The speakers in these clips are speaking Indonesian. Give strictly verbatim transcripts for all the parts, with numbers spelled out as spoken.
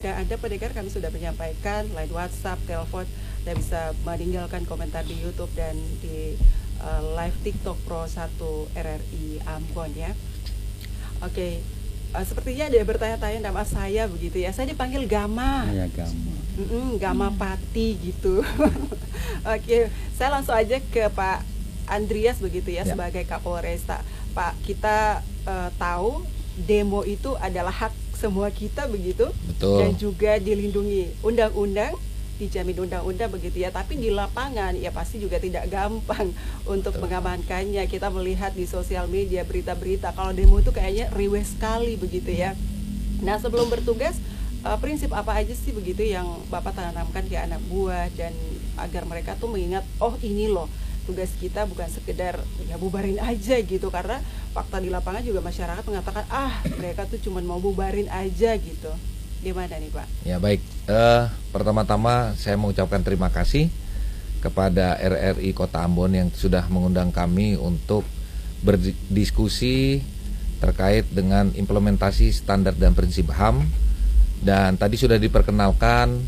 kepada Anda pendengar, kami sudah menyampaikan line WhatsApp, telepon, dan bisa meninggalkan komentar di YouTube dan di uh, live TikTok Pro satu R R I Ambon ya. Oke, uh, sepertinya ada yang bertanya-tanya nama saya begitu ya. Saya dipanggil Gama. Ya, Gama. Mm-mm, Gama Pati gitu. Oke, saya langsung aja ke Pak Andreas begitu ya, ya. Sebagai Kapolresta. Pak, kita uh, tahu demo itu adalah hak semua kita begitu. Betul. Dan juga dilindungi undang-undang, dijamin undang-undang begitu ya. Tapi di lapangan ya pasti juga tidak gampang untuk Betul. mengamankannya. Kita melihat di sosial media berita-berita kalau demo itu kayaknya riweh sekali begitu ya. Nah, sebelum bertugas, uh, prinsip apa aja sih begitu yang Bapak tanamkan ke anak buah dan agar mereka tuh mengingat, oh ini loh tugas kita bukan sekedar ya bubarin aja gitu, karena fakta di lapangan juga masyarakat mengatakan ah mereka tuh cuma mau bubarin aja gitu. Gimana nih Pak? Ya baik, uh, pertama-tama saya mengucapkan terima kasih kepada R R I Kota Ambon yang sudah mengundang kami untuk berdiskusi terkait dengan implementasi standar dan prinsip H A M. Dan tadi sudah diperkenalkan,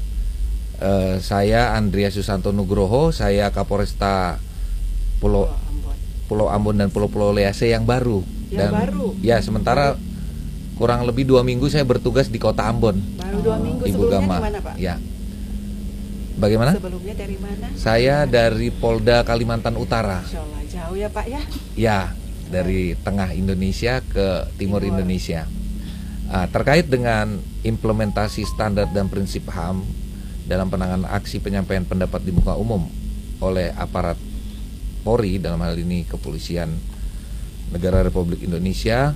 uh, saya Andreas Susanto Nugroho, saya Kapolresta Pulau Ambon. Pulau Ambon dan Pulau-Pulau Lease yang baru. Yang dan baru. Ya, sementara kurang lebih dua minggu saya bertugas di Kota Ambon. Baru dua minggu. Ibu Sebelumnya Gama. Di mana, Pak? Ya. Bagaimana? Sebelumnya dari mana? Saya dari Polda Kalimantan Utara. Masya Allah, jauh ya Pak ya? Ya, dari tengah Indonesia ke timur, timur. Indonesia. Nah, terkait dengan implementasi standar dan prinsip H A M dalam penanganan aksi penyampaian pendapat di muka umum oleh aparat Polri, dalam hal ini Kepolisian Negara Republik Indonesia,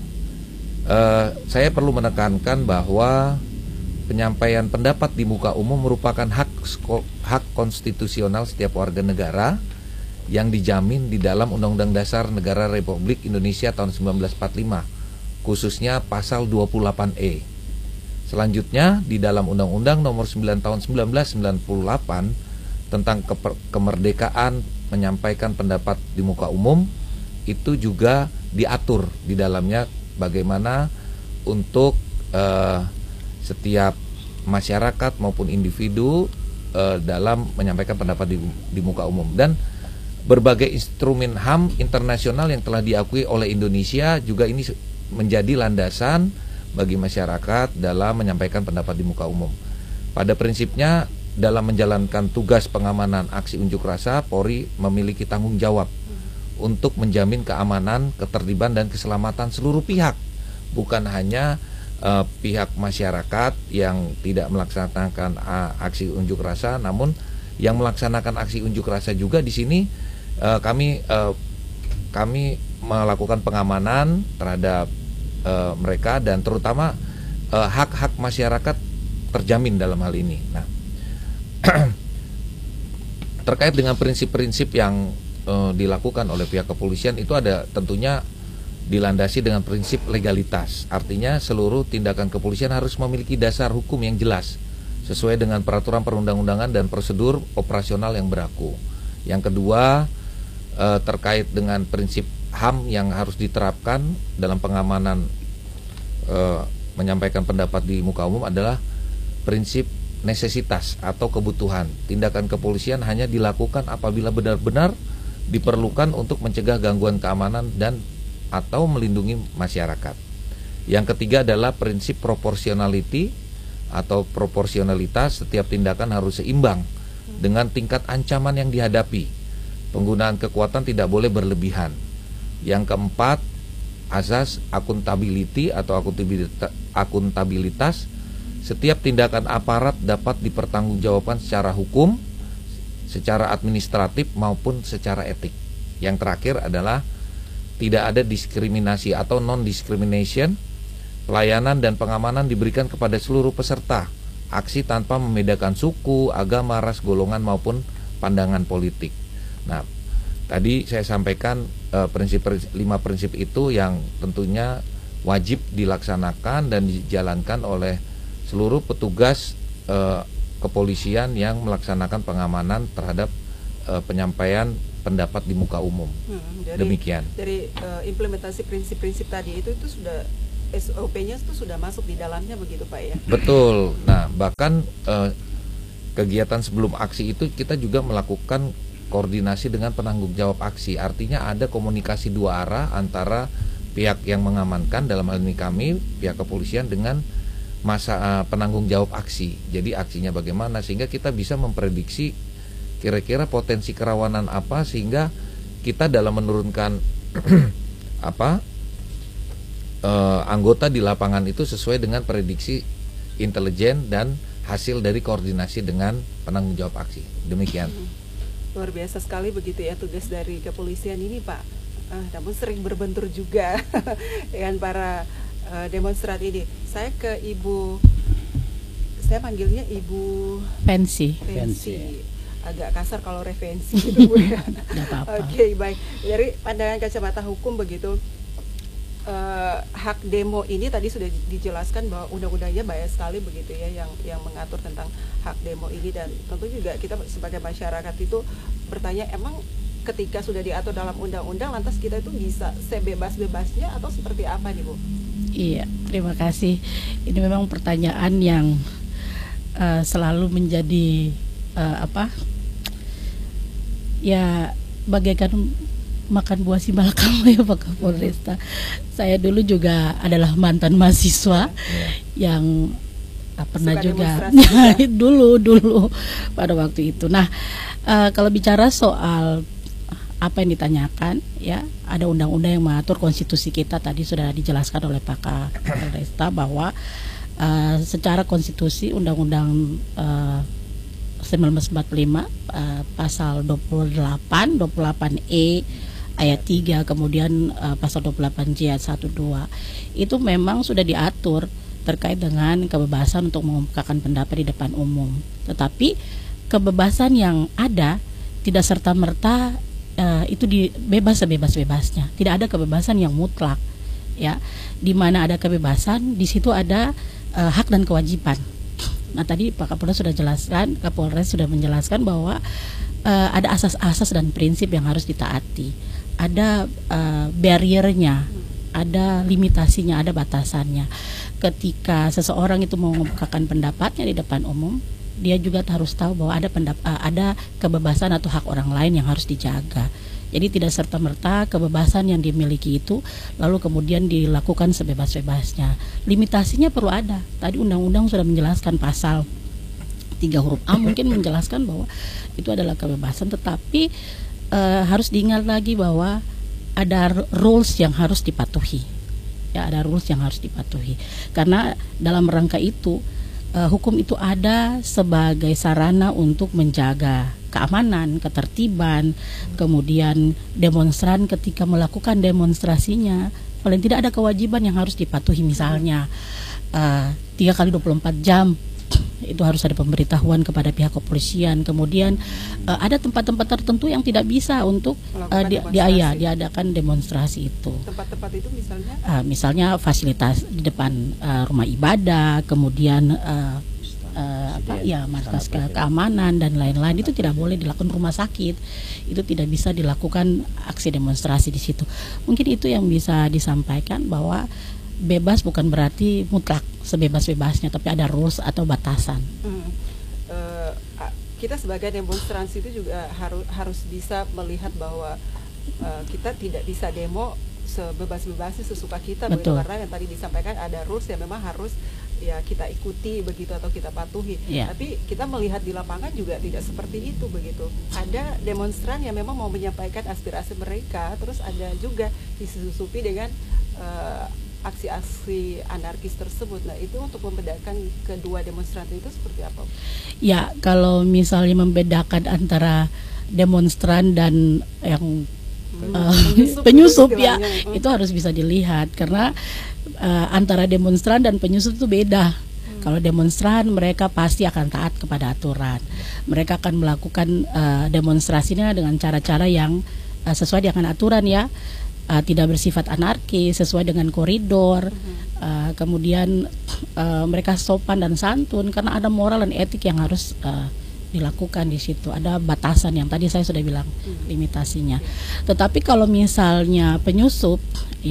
eh, saya perlu menekankan bahwa penyampaian pendapat di muka umum merupakan hak hak konstitusional setiap warga negara yang dijamin di dalam Undang-Undang Dasar Negara Republik Indonesia tahun seribu sembilan ratus empat puluh lima, khususnya pasal dua puluh delapan E. Selanjutnya di dalam Undang-Undang Nomor sembilan tahun seribu sembilan ratus sembilan puluh delapan tentang kemerdekaan menyampaikan pendapat di muka umum, itu juga diatur di dalamnya bagaimana untuk uh, setiap masyarakat maupun individu uh, dalam menyampaikan pendapat di, di muka umum. Dan berbagai instrumen H A M internasional yang telah diakui oleh Indonesia juga ini menjadi landasan bagi masyarakat dalam menyampaikan pendapat di muka umum. Pada prinsipnya, dalam menjalankan tugas pengamanan aksi unjuk rasa, Polri memiliki tanggung jawab untuk menjamin keamanan, ketertiban dan keselamatan seluruh pihak, bukan hanya uh, pihak masyarakat yang tidak melaksanakan uh, aksi unjuk rasa, namun yang melaksanakan aksi unjuk rasa juga. Di sini uh, kami uh, kami melakukan pengamanan terhadap uh, mereka, dan terutama uh, hak-hak masyarakat terjamin dalam hal ini. Nah, terkait dengan prinsip-prinsip yang uh, dilakukan oleh pihak kepolisian, itu ada tentunya dilandasi dengan prinsip legalitas. Artinya seluruh tindakan kepolisian harus memiliki dasar hukum yang jelas sesuai dengan peraturan perundang-undangan dan prosedur operasional yang berlaku. Yang kedua, uh, terkait dengan prinsip H A M yang harus diterapkan dalam pengamanan uh, menyampaikan pendapat di muka umum adalah prinsip nesesitas atau kebutuhan. Tindakan kepolisian hanya dilakukan apabila benar-benar diperlukan untuk mencegah gangguan keamanan dan atau melindungi masyarakat. Yang ketiga adalah prinsip proportionality atau proporsionalitas. Setiap tindakan harus seimbang dengan tingkat ancaman yang dihadapi. Penggunaan kekuatan tidak boleh berlebihan. Yang keempat, asas akuntability atau akuntabilitas. Setiap tindakan aparat dapat dipertanggungjawabkan secara hukum, secara administratif maupun secara etik. Yang terakhir adalah tidak ada diskriminasi atau non-discrimination. Pelayanan dan pengamanan diberikan kepada seluruh peserta aksi tanpa membedakan suku, agama, ras, golongan maupun pandangan politik. Nah, tadi saya sampaikan eh, prinsip lima prinsip itu yang tentunya wajib dilaksanakan dan dijalankan oleh seluruh petugas eh, kepolisian yang melaksanakan pengamanan terhadap eh, penyampaian pendapat di muka umum. Hmm, dari, Demikian. Dari uh, implementasi prinsip-prinsip tadi itu itu sudah S O P-nya itu sudah masuk di dalamnya begitu Pak ya? Betul. Nah bahkan eh, kegiatan sebelum aksi itu kita juga melakukan koordinasi dengan penanggung jawab aksi. Artinya ada komunikasi dua arah antara pihak yang mengamankan, dalam hal ini kami, pihak kepolisian, dengan masa uh, penanggung jawab aksi. Jadi aksinya bagaimana sehingga kita bisa memprediksi kira-kira potensi kerawanan apa, sehingga kita dalam menurunkan apa uh, anggota di lapangan itu sesuai dengan prediksi intelijen dan hasil dari koordinasi dengan penanggung jawab aksi. Demikian. Luar biasa sekali begitu ya tugas dari kepolisian ini Pak. Uh, namun sering berbentur juga dengan para uh, demonstran ini. Saya ke Ibu, saya panggilnya Ibu Pensi. Pensi. Agak kasar kalau referensi gitu Bu ya. Oke, okay, baik. Dari pandangan kacamata hukum begitu, uh, hak demo ini tadi sudah dijelaskan bahwa undang-undangnya banyak sekali begitu ya yang yang mengatur tentang hak demo ini, dan tentu juga kita sebagai masyarakat itu bertanya, emang ketika sudah diatur dalam undang-undang lantas kita itu bisa sebebas-bebasnya atau seperti apa nih Bu? Iya, terima kasih. Ini memang pertanyaan yang uh, selalu menjadi uh, apa? Ya, bagaikan makan buah si malakama ya Pak Kapolresta. Saya dulu juga adalah mantan mahasiswa yeah. yang uh, pernah Suka juga dulu dulu pada waktu itu. Nah, uh, kalau bicara soal apa yang ditanyakan, ya ada undang-undang yang mengatur konstitusi kita, tadi sudah dijelaskan oleh Pak Kapolresta bahwa uh, secara konstitusi undang-undang uh, seribu sembilan ratus empat puluh lima uh, pasal dua puluh delapan, dua puluh delapan E ayat tiga, kemudian uh, pasal dua puluh delapan J ayat satu dua itu memang sudah diatur terkait dengan kebebasan untuk mengungkapkan pendapat di depan umum. Tetapi kebebasan yang ada tidak serta-merta Uh, itu di bebas sebebas-bebasnya. Tidak ada kebebasan yang mutlak, ya. Di mana ada kebebasan, di situ ada uh, hak dan kewajiban. Nah, tadi Pak Kapolres sudah jelaskan, Kapolres sudah menjelaskan bahwa uh, ada asas-asas dan prinsip yang harus ditaati. Ada uh, barriernya, ada limitasinya, ada batasannya. Ketika seseorang itu mengungkapkan pendapatnya di depan umum, dia juga harus tahu bahwa ada pendap ada kebebasan atau hak orang lain yang harus dijaga. Jadi tidak serta-merta kebebasan yang dimiliki itu lalu kemudian dilakukan sebebas-bebasnya. Limitasinya perlu ada. Tadi undang-undang sudah menjelaskan pasal tiga huruf A mungkin menjelaskan bahwa itu adalah kebebasan, tetapi uh, harus diingat lagi bahwa ada rules yang harus dipatuhi. Ya, ada rules yang harus dipatuhi. Karena dalam rangka itu Uh, hukum itu ada sebagai sarana untuk menjaga keamanan, ketertiban, kemudian demonstran ketika melakukan demonstrasinya paling tidak ada kewajiban yang harus dipatuhi, misalnya uh, tiga kali dua puluh empat jam itu harus ada pemberitahuan kepada pihak kepolisian. Kemudian uh, ada tempat-tempat tertentu yang tidak bisa untuk uh, di, di, ya, diadakan demonstrasi itu. Tempat-tempat itu misalnya? Uh, misalnya fasilitas di depan uh, rumah ibadah, kemudian uh, uh, apa ya markas ke keamanan dan lain-lain itu tidak boleh dilakukan. Rumah sakit itu tidak bisa dilakukan aksi demonstrasi di situ. Mungkin itu yang bisa disampaikan, bahwa bebas bukan berarti mutlak sebebas-bebasnya, tapi ada rules atau batasan. Hmm. Uh, kita sebagai demonstrasi itu juga harus harus bisa melihat bahwa uh, kita tidak bisa demo sebebas-bebasnya sesuka kita, begitu, karena yang tadi disampaikan ada rules yang memang harus ya kita ikuti begitu atau kita patuhi. Yeah. Tapi kita melihat di lapangan juga tidak seperti itu begitu. Ada demonstran yang memang mau menyampaikan aspirasi mereka, terus ada juga disusupi dengan uh, aksi-aksi anarkis tersebut. Nah, itu untuk membedakan kedua demonstran itu seperti apa? Ya, kalau misalnya membedakan antara demonstran dan yang hmm, uh, penyusup, penyusup ya, hmm. itu harus bisa dilihat, karena uh, antara demonstran dan penyusup itu beda. Hmm. Kalau demonstran mereka pasti akan taat kepada aturan. Mereka akan melakukan uh, demonstrasinya dengan cara-cara yang uh, sesuai dengan aturan, ya. Uh, tidak bersifat anarkis, sesuai dengan koridor. Uh-huh. uh, kemudian uh, mereka sopan dan santun, karena ada moral dan etik yang harus uh, dilakukan di situ. Ada batasan yang tadi saya sudah bilang, uh-huh. limitasinya. Uh-huh. Tetapi kalau misalnya penyusup, ya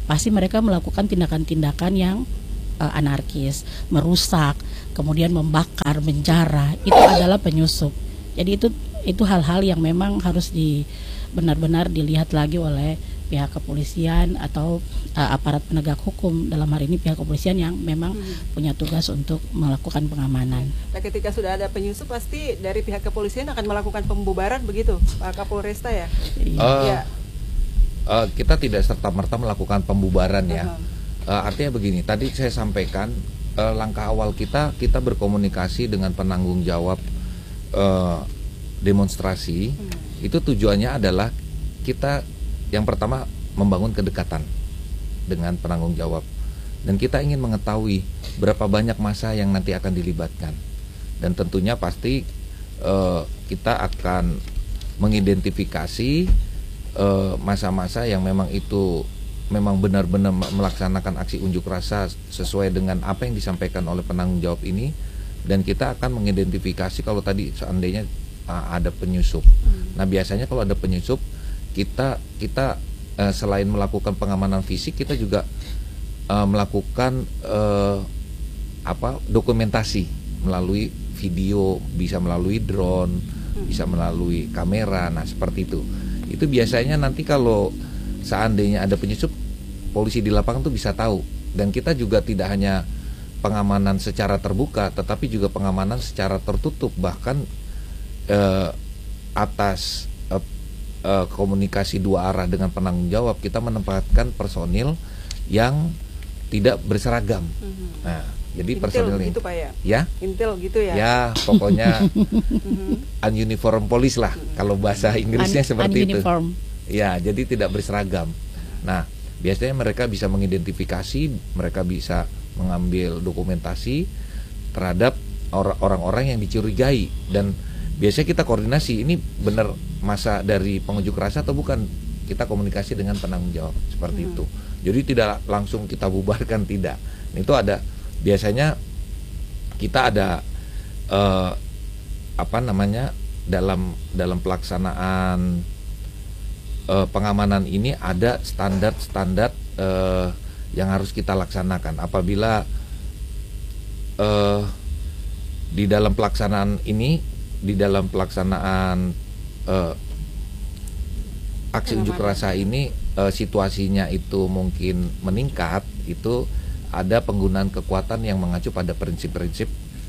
pasti mereka melakukan tindakan-tindakan yang uh, anarkis, merusak, kemudian membakar, menjara, itu adalah penyusup. Jadi itu itu hal-hal yang memang harus di benar-benar dilihat lagi oleh pihak kepolisian atau uh, aparat penegak hukum, dalam hal ini pihak kepolisian yang memang hmm. punya tugas untuk melakukan pengamanan. Nah, ketika sudah ada penyusup, pasti dari pihak kepolisian akan melakukan pembubaran, begitu Pak Kapolresta ya? Uh, ya. Uh, kita tidak serta-merta melakukan pembubaran ya. Uh-huh. uh, artinya begini, tadi saya sampaikan uh, langkah awal kita kita berkomunikasi dengan penanggung jawab uh, demonstrasi. Hmm. Itu tujuannya adalah kita yang pertama membangun kedekatan dengan penanggung jawab, dan kita ingin mengetahui berapa banyak massa yang nanti akan dilibatkan, dan tentunya pasti uh, kita akan mengidentifikasi uh, massa-massa yang memang itu memang benar-benar melaksanakan aksi unjuk rasa sesuai dengan apa yang disampaikan oleh penanggung jawab ini, dan kita akan mengidentifikasi kalau tadi seandainya uh, ada penyusup. Hmm. Nah, biasanya kalau ada penyusup, kita kita uh, selain melakukan pengamanan fisik, kita juga uh, melakukan uh, apa dokumentasi melalui video, bisa melalui drone, hmm. bisa melalui kamera. Nah, seperti itu. Itu biasanya nanti kalau seandainya ada penyusup, polisi di lapangan tuh bisa tahu. Dan kita juga tidak hanya pengamanan secara terbuka, tetapi juga pengamanan secara tertutup, bahkan uh, atas Uh, komunikasi dua arah dengan penanggung jawab, kita menempatkan personil yang tidak berseragam. Mm-hmm. Nah, jadi Intil personil gitu Pak ya? Ya? Intil gitu ya? Ya, pokoknya ununiform police lah, mm-hmm. kalau bahasa Inggrisnya Un- seperti uniform. itu. Ya, jadi tidak berseragam. Nah, biasanya mereka bisa mengidentifikasi, mereka bisa mengambil dokumentasi terhadap or- orang-orang yang dicurigai, dan biasanya kita koordinasi, ini benar masa dari pengunjuk rasa atau bukan, kita komunikasi dengan penanggung jawab seperti hmm. itu. Jadi tidak langsung kita bubarkan, tidak. Itu ada biasanya kita ada eh, apa namanya dalam dalam pelaksanaan eh, pengamanan ini ada standar-standar eh, yang harus kita laksanakan. Apabila eh, di dalam pelaksanaan ini di dalam pelaksanaan uh, aksi unjuk rasa ini uh, situasinya itu mungkin meningkat, itu ada penggunaan kekuatan yang mengacu pada prinsip-prinsip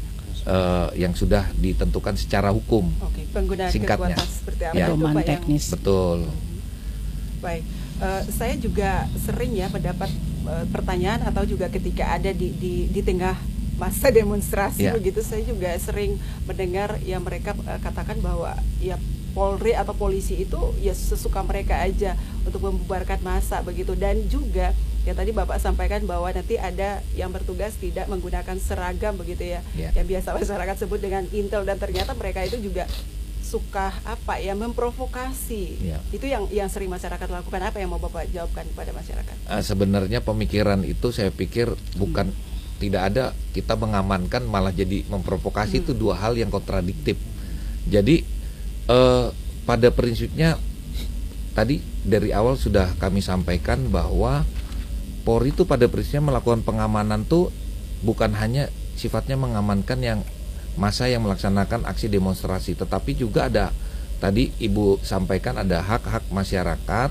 uh, yang sudah ditentukan secara hukum. Oke, penggunaan singkatnya kekuatan seperti apa ya. itu Pak teknis. Yang... Betul. Baik, uh, saya juga sering ya mendapat uh, pertanyaan atau juga ketika ada di di, di tengah masa demonstrasi yeah. begitu, saya juga sering mendengar ya mereka uh, katakan bahwa ya Polri atau polisi itu ya sesuka mereka aja untuk membubarkan massa begitu, dan juga ya tadi Bapak sampaikan bahwa nanti ada yang bertugas tidak menggunakan seragam begitu ya, yeah. yang biasa masyarakat sebut dengan intel, dan ternyata mereka itu juga suka apa ya memprovokasi. Yeah. Itu yang yang sering masyarakat lakukan. Apa yang mau Bapak jawabkan kepada masyarakat? Uh, sebenarnya pemikiran itu saya pikir bukan hmm. tidak ada, kita mengamankan malah jadi memprovokasi, hmm. itu dua hal yang kontradiktif. Jadi eh, pada prinsipnya tadi dari awal sudah kami sampaikan bahwa Polri itu pada prinsipnya melakukan pengamanan tuh bukan hanya sifatnya mengamankan yang massa yang melaksanakan aksi demonstrasi, tetapi juga ada tadi Ibu sampaikan ada hak-hak masyarakat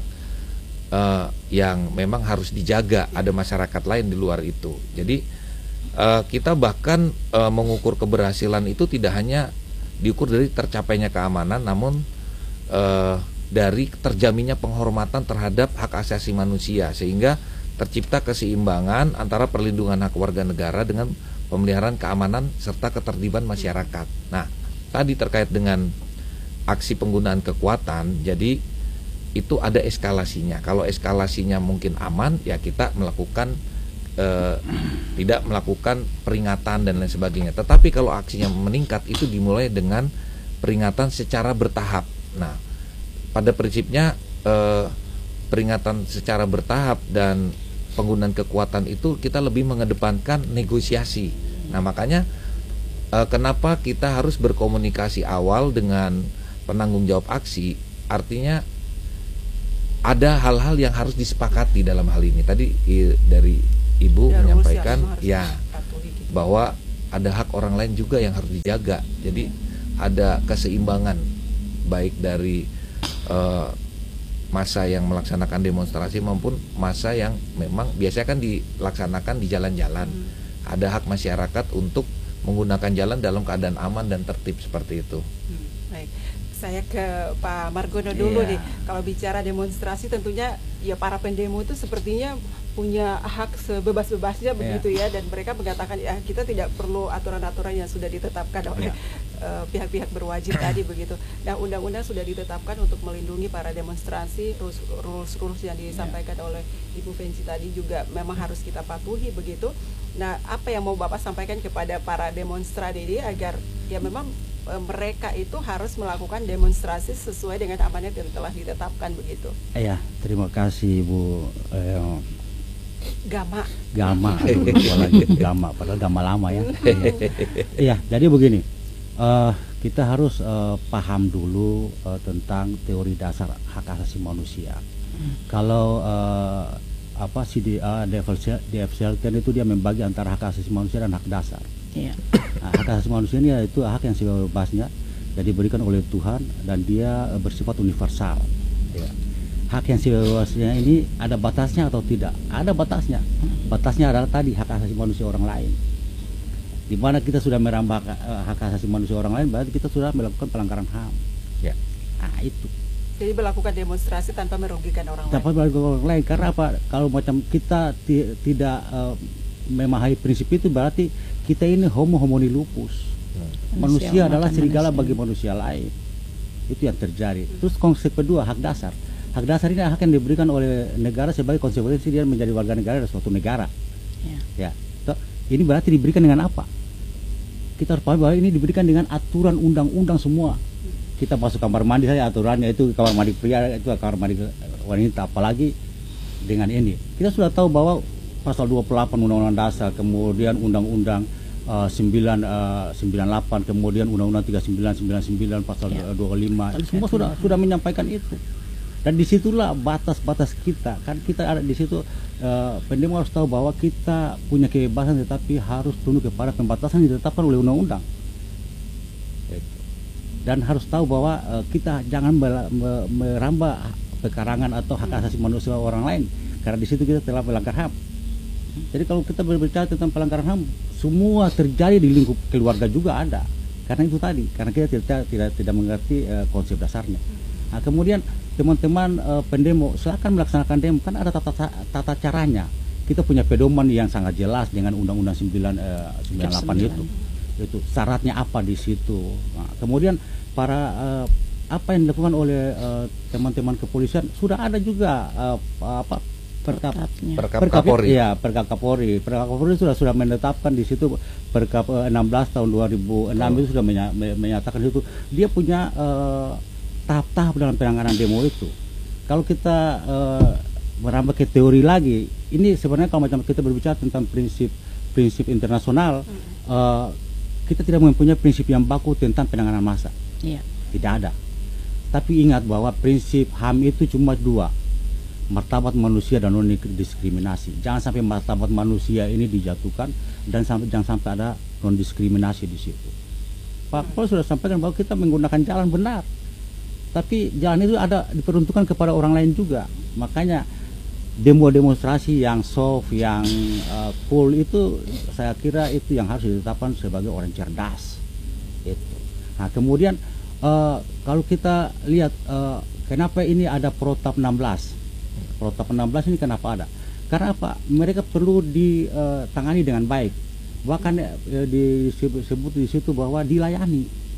eh, yang memang harus dijaga, ada masyarakat lain di luar itu. Jadi Uh, kita bahkan uh, mengukur keberhasilan itu tidak hanya diukur dari tercapainya keamanan, namun uh, dari terjaminnya penghormatan terhadap hak asasi manusia, sehingga tercipta keseimbangan antara perlindungan hak warga negara dengan pemeliharaan keamanan serta ketertiban masyarakat. Nah, tadi terkait dengan aksi penggunaan kekuatan, jadi itu ada eskalasinya. Kalau eskalasinya mungkin aman, ya kita melakukan Eh, tidak melakukan peringatan dan lain sebagainya. Tetapi kalau aksinya meningkat, itu dimulai dengan peringatan secara bertahap. Nah, pada prinsipnya eh, peringatan secara bertahap dan penggunaan kekuatan itu kita lebih mengedepankan negosiasi. Nah, makanya eh, kenapa kita harus berkomunikasi awal dengan penanggung jawab aksi? Artinya ada hal-hal yang harus disepakati dalam hal ini. Tadi i, dari Ibu Ya, menyampaikan rules yang ya harus dipatuhi gitu. bahwa ada hak orang lain juga yang harus dijaga. Jadi ada keseimbangan baik dari uh, masa yang melaksanakan demonstrasi maupun masa yang memang biasanya kan dilaksanakan di jalan-jalan. Hmm. Ada hak masyarakat untuk menggunakan jalan dalam keadaan aman dan tertib seperti itu. Hmm, baik. Saya ke Pak Margono dulu Iya. nih. Kalau bicara demonstrasi tentunya ya para pendemo itu sepertinya punya hak sebebas-bebasnya begitu ya, dan mereka mengatakan ya kita tidak perlu aturan-aturan yang sudah ditetapkan oleh uh, pihak-pihak berwajib tadi begitu. Nah, undang-undang sudah ditetapkan untuk melindungi para demonstrasi, rules-rules yang disampaikan oleh Ibu Fensi tadi juga memang harus kita patuhi begitu. Nah, apa yang mau Bapak sampaikan kepada para demonstran ini agar ya memang e, mereka itu harus melakukan demonstrasi sesuai dengan amanat yang telah ditetapkan begitu. Ya, terima kasih Bu eh, Gama. Gama, apalagi Gama, padahal Gama lama ya. Iya, jadi begini, uh, kita harus uh, paham dulu uh, tentang teori dasar hak asasi manusia. Hmm. Kalau uh, apa C D A, D F Shelton itu dia membagi antara hak asasi manusia dan hak dasar. Iya. Nah, hak asasi manusia ini yaitu hak yang sebebasnya dan diberikan oleh Tuhan dan dia uh, bersifat universal. Ya. Hak yang sebebasnya ini ada batasnya atau tidak? Ada batasnya. Batasnya adalah tadi hak asasi manusia orang lain. Di mana kita sudah merambah hak asasi manusia orang lain, berarti kita sudah melakukan pelanggaran H A M. Ya. Nah, itu. Jadi melakukan demonstrasi tanpa merugikan orang Tanpa lain. merugikan orang lain. Karena apa? Kalau macam kita tidak uh, memahami prinsip itu, berarti kita ini homo homini lupus. Hmm. Manusia, Manusia adalah makan serigala manusia. bagi manusia lain. Itu yang terjadi. Terus konsep kedua, hak dasar. Hak dasar ini hak yang diberikan oleh negara sebagai konsekuensi dia menjadi warga negara dari suatu negara. Ya. Ya, toh, ini berarti diberikan dengan apa? Kita harus paham bahwa ini diberikan dengan aturan undang-undang semua. Kita masuk kamar mandi saja aturannya itu kamar mandi pria, itu kamar mandi wanita, apalagi dengan ini. Kita sudah tahu bahwa pasal dua puluh delapan Undang-Undang Dasar, kemudian Undang-Undang uh, sembilan sembilan delapan, kemudian Undang-Undang tiga puluh sembilan sembilan puluh sembilan pasal Ya. dua puluh lima, itu semua sudah sudah menyampaikan itu. Dan disitulah batas-batas kita, kan kita ada di situ. Uh, pendemo harus tahu bahwa kita punya kebebasan, tetapi harus tunduk kepada pembatasan yang ditetapkan oleh undang-undang. Dan harus tahu bahwa uh, kita jangan merambah pekarangan atau hak asasi manusia orang lain, karena di situ kita telah melanggar H A M. Jadi kalau kita berbicara tentang pelanggaran H A M, semua terjadi di lingkup keluarga juga ada. Karena itu tadi, karena kita tidak tidak tidak mengerti uh, konsep dasarnya. Nah, kemudian teman-teman uh, pendemo silakan melaksanakan demo, kan ada tata, tata caranya. Kita punya pedoman yang sangat jelas dengan Undang-Undang sembilan sembilan puluh delapan itu. Itu syaratnya apa di situ. Nah, kemudian para uh, apa yang dilakukan oleh uh, teman-teman kepolisian sudah ada juga uh, apa perkap Perkap Perkap Kapolri. ya, Perkap Kapolri. Perkap Kapolri sudah sudah menetapkan di situ Perkap uh, enam belas tahun dua ribu enam oh. itu sudah menya, menyatakan itu dia punya uh, tahap-tahap dalam penanganan demo itu. Kalau kita uh, merambah ke teori lagi, ini sebenarnya kalau macam kita berbicara tentang prinsip-prinsip internasional, hmm. uh, kita tidak mempunyai prinsip yang baku tentang penanganan massa. Ya. Tidak ada. Tapi ingat bahwa prinsip H A M itu cuma dua, martabat manusia dan non diskriminasi. Jangan sampai martabat manusia ini dijatuhkan dan sampai jangan sampai ada non diskriminasi di situ. Pak Kapolri sudah sampaikan bahwa kita menggunakan jalan benar. Tapi jalan itu ada diperuntukkan kepada orang lain juga. Makanya demo demonstrasi yang soft, yang uh, cool itu saya kira itu yang harus ditetapkan sebagai orang cerdas. Itu. Nah, kemudian uh, kalau kita lihat uh, kenapa ini ada Protap enam belas. Protap enam belas ini kenapa ada? Karena apa? Mereka perlu ditangani uh, dengan baik. Bahkan uh, disebut di situ bahwa dilayani.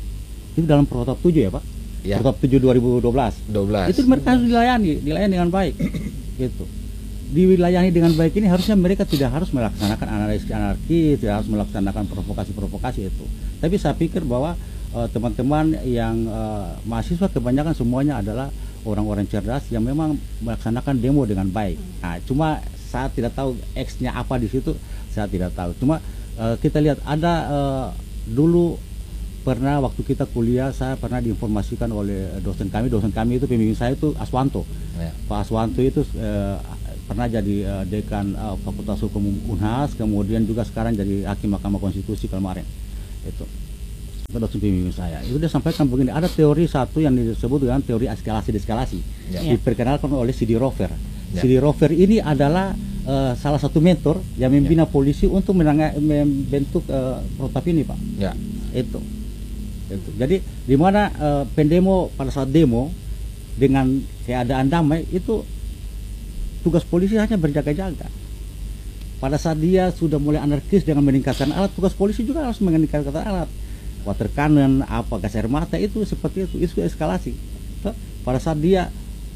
Itu dalam Protap tujuh ya, Pak? Ya. Protap tujuh dua ribu dua belas. dua belas. Itu mereka harus dilayani, dilayani dengan baik. Gitu. Dilayani dengan baik ini harusnya mereka tidak harus melaksanakan anarki, tidak harus melaksanakan provokasi-provokasi itu. Tapi saya pikir bahwa uh, teman-teman yang uh, mahasiswa kebanyakan semuanya adalah orang-orang cerdas yang memang melaksanakan demo dengan baik. Nah, cuma saya tidak tahu X-nya apa di situ, saya tidak tahu. Cuma uh, kita lihat ada uh, dulu pernah waktu kita kuliah, saya pernah diinformasikan oleh dosen kami, dosen kami itu pembimbing saya itu Aswanto. Ya. Pak Aswanto itu eh, pernah jadi eh, dekan eh, Fakultas Hukum Unhas, kemudian juga sekarang jadi hakim Mahkamah Konstitusi kemarin. Itu. Itu dosen pembimbing saya. Itu dia sampaikan begini, ada teori satu yang disebut dengan teori eskalasi-deskalasi. Ya. Diperkenalkan oleh C D Rover. Ya. C D Rover ini adalah uh, salah satu mentor yang membina ya. polisi untuk menanga, membentuk uh, protap ini, Pak. Ya. Itu. Itu. Jadi di mana uh, pendemo pada saat demo dengan keadaan damai itu tugas polisi hanya berjaga-jaga. Pada saat dia sudah mulai anarkis dengan meningkatkan alat, tugas polisi juga harus meningkatkan alat. Water cannon, apa gas air mata itu seperti itu, itu eskalasi. Pada saat dia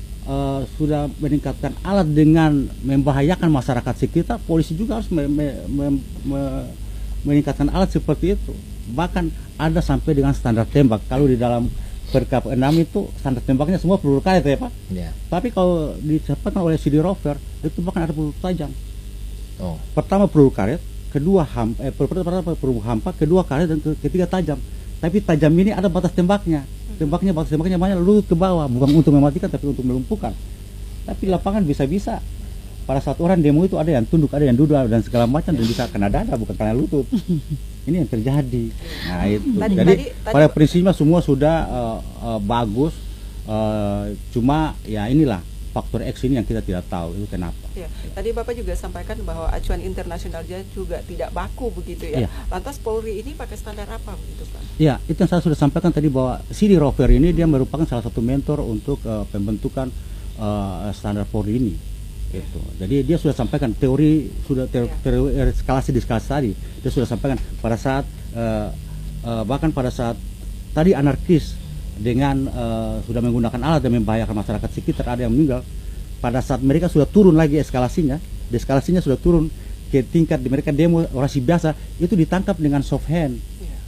uh, sudah meningkatkan alat dengan membahayakan masyarakat sekitar, polisi juga harus me me me me meningkatkan alat seperti itu. Bahkan ada sampai dengan standar tembak. Kalau di dalam Perkap enam itu standar tembaknya semua peluru karet ya Pak. Ya. Tapi kalau dicatatkan oleh C D Rover itu bahkan ada peluru tajam. Oh. Pertama peluru karet, kedua ham, eh, pertama peluru hampa, kedua karet dan ketiga tajam. Tapi tajam ini ada batas tembaknya. Tembaknya batas tembaknya banyak lalu ke bawah, bukan untuk mematikan tapi untuk melumpuhkan. Tapi lapangan bisa-bisa. Pada saat orang demo itu ada yang tunduk, ada yang duduk dan segala macam dan bisa kena dada bukan kena lutut. Ini yang terjadi. Nah itu. Tadi, Jadi tadi, pada tadi, prinsipnya semua sudah uh, uh, bagus, uh, cuma ya inilah faktor X ini yang kita tidak tahu itu kenapa. Ya, tadi Bapak juga sampaikan bahwa acuan internasional juga tidak baku begitu ya. Ya. Lantas Polri ini pakai standar apa begitu Pak? Ya, itu yang saya sudah sampaikan tadi bahwa C D Rover ini hmm. dia merupakan salah satu mentor untuk uh, pembentukan uh, standar Polri ini. Itu. Jadi dia sudah sampaikan teori sudah teori, teori eskalasi deskalasi tadi dia sudah sampaikan pada saat uh, uh, bahkan pada saat tadi anarkis dengan uh, sudah menggunakan alat dan membahayakan masyarakat sekitar ada yang meninggal. Pada saat mereka sudah turun lagi eskalasinya, deskalasinya sudah turun ke tingkat di mereka demo orasi biasa itu ditangkap dengan soft hand.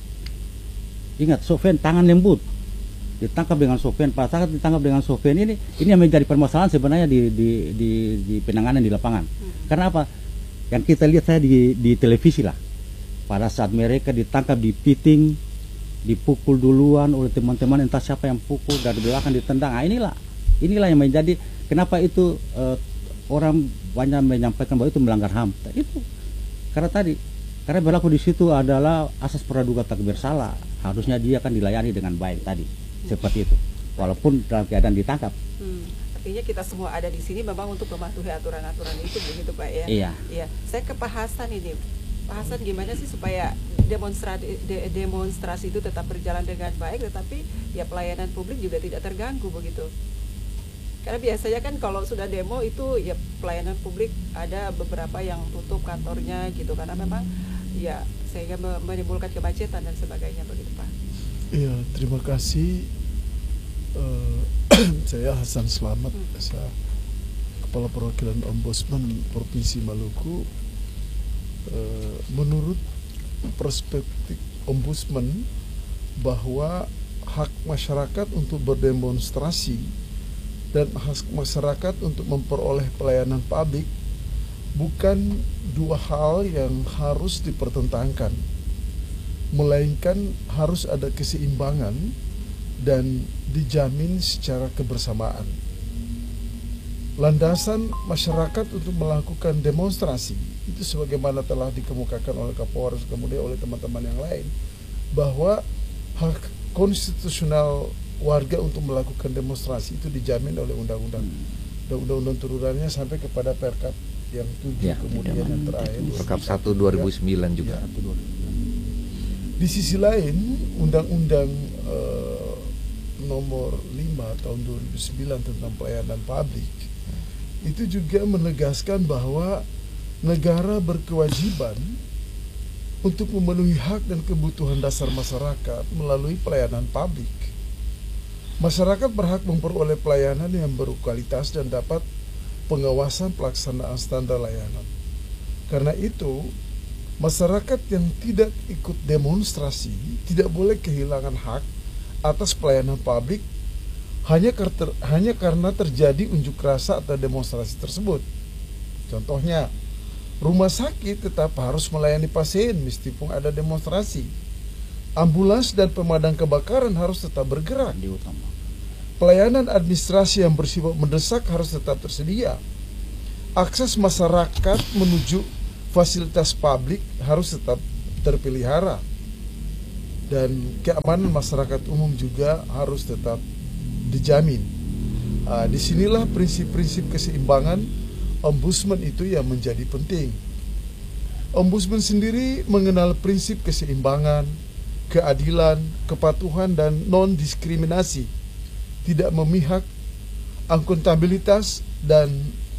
Ingat soft hand tangan lembut. Ditangkap dengan soft hand, pada saat ditangkap dengan soft hand ini ini yang menjadi permasalahan sebenarnya di di di, di penanganan di lapangan. Hmm. Karena apa? Yang kita lihat saya di di televisi lah. Pada saat mereka ditangkap di piting, dipukul duluan oleh teman-teman entah siapa yang pukul dari belakang ditendang. Nah, inilah inilah yang menjadi kenapa itu uh, orang banyak menyampaikan bahwa itu melanggar H A M. Itu karena tadi karena berlaku di situ adalah asas praduga tak bersalah. Harusnya dia akan dilayani dengan baik tadi. Seperti itu, walaupun dalam keadaan ditangkap. Hmm, artinya kita semua ada di sini memang untuk mematuhi aturan-aturan itu begitu Pak ya. Iya. Iya. Saya ke Pak Hasan ini, Pak Hasan gimana sih supaya demonstrasi de, demonstrasi itu tetap berjalan dengan baik, tetapi ya pelayanan publik juga tidak terganggu begitu. Karena biasanya kan kalau sudah demo itu ya pelayanan publik ada beberapa yang tutup kantornya gitu karena memang ya sehingga menimbulkan kemacetan dan sebagainya begitu Pak. Iya, terima kasih. Uh, saya Hasan Slamet, hmm. saya Kepala Perwakilan Ombudsman Provinsi Maluku. Uh, menurut perspektif Ombudsman bahwa hak masyarakat untuk berdemonstrasi dan hak masyarakat untuk memperoleh pelayanan publik bukan dua hal yang harus dipertentangkan, melainkan harus ada keseimbangan dan dijamin secara kebersamaan. Landasan masyarakat untuk melakukan demonstrasi itu sebagaimana telah dikemukakan oleh Kapolres kemudian oleh teman-teman yang lain bahwa hak konstitusional warga untuk melakukan demonstrasi itu dijamin oleh undang-undang dan undang-undang turunannya sampai kepada Perkap yang tujuh ya, kemudian yang terakhir Perkap satu dua ribu sembilan juga. Ya, di sisi lain, Undang-Undang uh, Nomor lima Tahun dua ribu sembilan tentang pelayanan publik itu juga menegaskan bahwa negara berkewajiban untuk memenuhi hak dan kebutuhan dasar masyarakat melalui pelayanan publik. Masyarakat berhak memperoleh pelayanan yang berkualitas dan dapat pengawasan pelaksanaan standar layanan. Karena itu, masyarakat yang tidak ikut demonstrasi tidak boleh kehilangan hak atas pelayanan publik hanya, karter, hanya karena terjadi unjuk rasa atau demonstrasi tersebut. Contohnya, rumah sakit tetap harus melayani pasien meskipun ada demonstrasi. ambulans dan pemadam kebakaran harus tetap bergerak. Diutama. Pelayanan administrasi yang bersifat mendesak harus tetap tersedia. Akses masyarakat menuju fasilitas publik harus tetap terpelihara. Dan keamanan masyarakat umum juga harus tetap dijamin. Uh, disinilah prinsip-prinsip keseimbangan ombudsman itu yang menjadi penting. Ombudsman sendiri mengenal prinsip keseimbangan, keadilan, kepatuhan, dan non-diskriminasi, tidak memihak, akuntabilitas, dan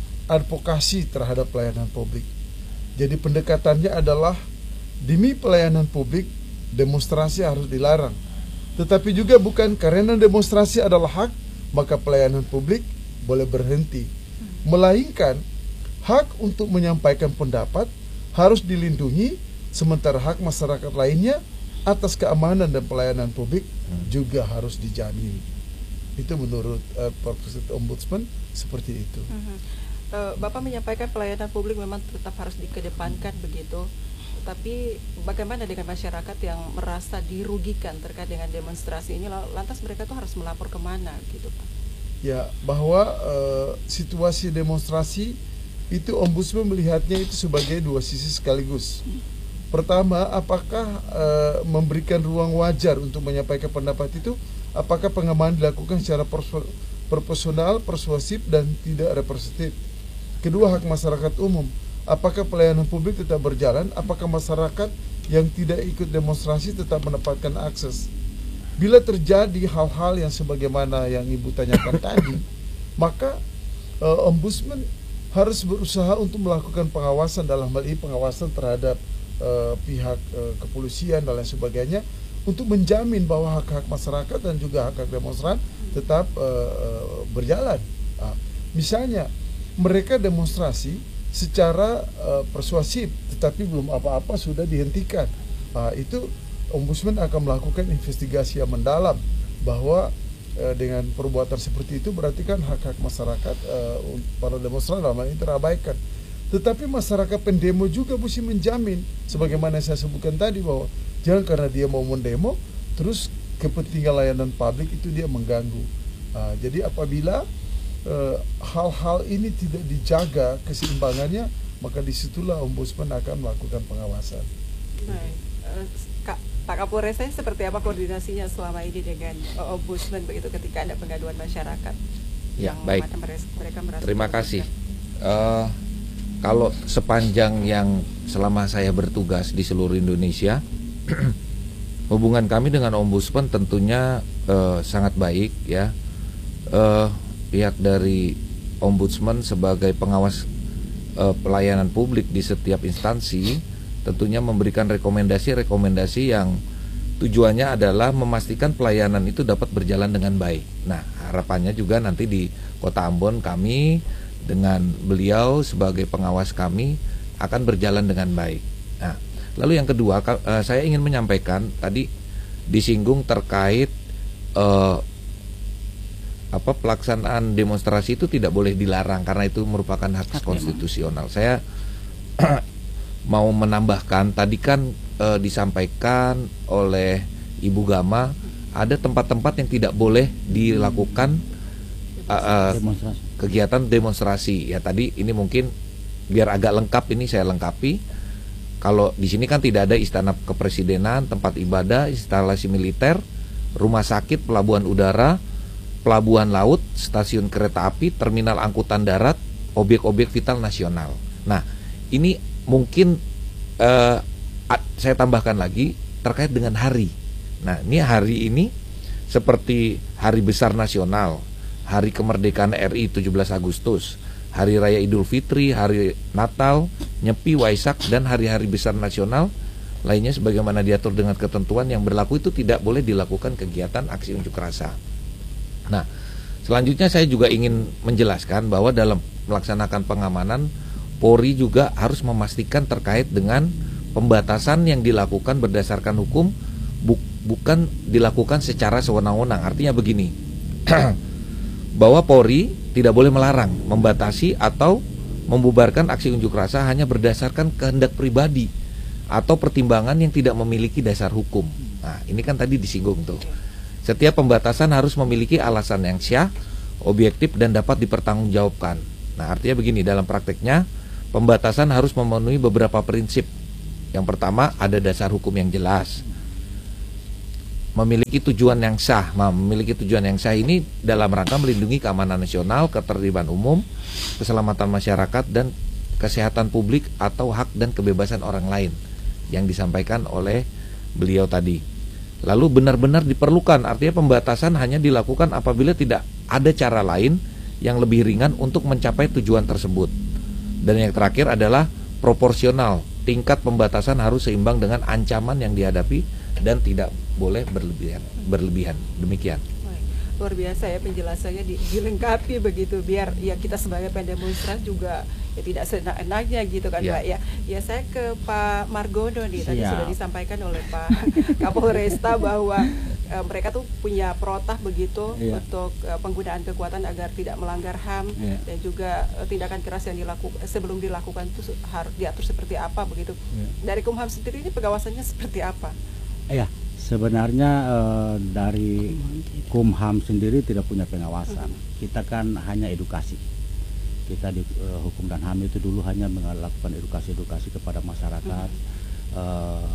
advokasi terhadap pelayanan publik. Jadi pendekatannya adalah demi pelayanan publik, demonstrasi harus dilarang. Tetapi juga bukan karena demonstrasi adalah hak, maka pelayanan publik boleh berhenti. Melainkan hak untuk menyampaikan pendapat harus dilindungi, sementara hak masyarakat lainnya atas keamanan dan pelayanan publik juga harus dijamin. Itu menurut uh, Profesor Ombudsman seperti itu. Uh-huh. uh, Bapak menyampaikan pelayanan publik memang tetap harus dikedepankan begitu. Tapi bagaimana dengan masyarakat yang merasa dirugikan terkait dengan demonstrasi ini, lantas mereka tuh harus melapor kemana gitu Pak? Ya, bahwa uh, situasi demonstrasi itu Ombudsman melihatnya itu sebagai dua sisi sekaligus. Pertama, apakah uh, memberikan ruang wajar untuk menyampaikan pendapat itu, apakah pengamanan dilakukan secara proporsional, persuasif, dan tidak representatif. Kedua, hak masyarakat umum. Apakah pelayanan publik tetap berjalan? Apakah masyarakat yang tidak ikut demonstrasi tetap mendapatkan akses? Bila terjadi hal-hal yang sebagaimana yang Ibu tanyakan tadi, maka uh, Ombudsman harus berusaha untuk melakukan pengawasan, dalam hal ini pengawasan terhadap uh, pihak uh, kepolisian dan lain sebagainya, untuk menjamin bahwa hak-hak masyarakat dan juga hak-hak demonstran tetap uh, berjalan. Uh, misalnya mereka demonstrasi secara uh, persuasif, tetapi belum apa-apa sudah dihentikan. Uh, itu Ombudsman akan melakukan investigasi yang mendalam, bahwa uh, dengan perbuatan seperti itu berarti kan hak-hak masyarakat, uh, para demonstran dalam hal ini terabaikan. Tetapi masyarakat pendemo juga mesti menjamin, sebagaimana saya sebutkan tadi, bahwa jangan karena dia mau mendemo terus kepentingan layanan publik itu dia mengganggu. Uh, jadi apabila Uh, hal-hal ini tidak dijaga keseimbangannya, maka disitulah Ombudsman akan melakukan pengawasan. Baik, uh, Kak, Pak Kapolres, saya seperti apa koordinasinya selama ini dengan uh, Ombudsman begitu ketika ada pengaduan masyarakat? Ya, yang baik. Mereka merasa Terima kasih. Uh, kalau sepanjang yang selama saya bertugas di seluruh Indonesia, hubungan kami dengan Ombudsman tentunya uh, sangat baik, ya. Uh, Pihak dari Ombudsman sebagai pengawas uh, pelayanan publik di setiap instansi tentunya memberikan rekomendasi-rekomendasi yang tujuannya adalah memastikan pelayanan itu dapat berjalan dengan baik. Nah, harapannya juga nanti di Kota Ambon kami dengan beliau sebagai pengawas kami akan berjalan dengan baik. Nah, lalu yang kedua, uh, saya ingin menyampaikan tadi disinggung terkait uh, apa pelaksanaan demonstrasi itu tidak boleh dilarang karena itu merupakan hak konstitusional. Saya mau menambahkan, tadi kan e, disampaikan oleh Ibu Gama ada tempat-tempat yang tidak boleh dilakukan e, e, Demonstrasi. kegiatan demonstrasi. Ya tadi ini mungkin biar agak lengkap ini saya lengkapi. Kalau di sini kan tidak ada istana kepresidenan, tempat ibadah, instalasi militer, rumah sakit, pelabuhan udara, pelabuhan laut, stasiun kereta api, terminal angkutan darat, objek-objek vital nasional. Nah, ini mungkin uh, saya tambahkan lagi terkait dengan hari. Nah, ini hari ini seperti Hari Besar Nasional, Hari Kemerdekaan R I tujuh belas Agustus, Hari Raya Idul Fitri, Hari Natal, Nyepi, Waisak, dan hari-hari besar nasional lainnya sebagaimana diatur dengan ketentuan yang berlaku itu tidak boleh dilakukan kegiatan aksi unjuk rasa. Nah, selanjutnya saya juga ingin menjelaskan bahwa dalam melaksanakan pengamanan, Polri juga harus memastikan terkait dengan pembatasan yang dilakukan berdasarkan hukum, bu bukan dilakukan secara sewenang-wenang. Artinya begini, bahwa Polri tidak boleh melarang, membatasi, atau membubarkan aksi unjuk rasa hanya berdasarkan kehendak pribadi atau pertimbangan yang tidak memiliki dasar hukum. Nah, ini kan tadi disinggung tuh. Setiap pembatasan harus memiliki alasan yang syah, objektif, dan dapat dipertanggungjawabkan. Nah, artinya begini, dalam prakteknya pembatasan harus memenuhi beberapa prinsip. Yang pertama, ada dasar hukum yang jelas, memiliki tujuan yang sah. Memiliki tujuan yang sah ini dalam rangka melindungi keamanan nasional, ketertiban umum, keselamatan masyarakat, dan kesehatan publik atau hak dan kebebasan orang lain yang disampaikan oleh beliau tadi. Lalu benar-benar diperlukan, artinya pembatasan hanya dilakukan apabila tidak ada cara lain yang lebih ringan untuk mencapai tujuan tersebut. Dan yang terakhir adalah proporsional. Tingkat pembatasan harus seimbang dengan ancaman yang dihadapi dan tidak boleh berlebihan. berlebihan. Demikian. Luar biasa ya penjelasannya, di, dilengkapi begitu biar ya kita sebagai pendemonstran juga ya tidak seenak-enaknya gitu kan, ya. Pak ya. Ya saya ke Pak Margono nih, tadi Siap. sudah disampaikan oleh Pak Kapolresta bahwa e, mereka tuh punya protah begitu ya. untuk e, penggunaan kekuatan agar tidak melanggar H A M ya. dan juga e, tindakan keras yang dilakukan sebelum dilakukan itu harus diatur seperti apa begitu. Ya. Dari Kumham sendiri ini pengawasannya seperti apa? Ya, sebenarnya uh, dari Kumham sendiri tidak punya pengawasan. Kita kan hanya edukasi. Kita di uh, hukum dan H A M itu dulu hanya melakukan edukasi-edukasi kepada masyarakat. Uh,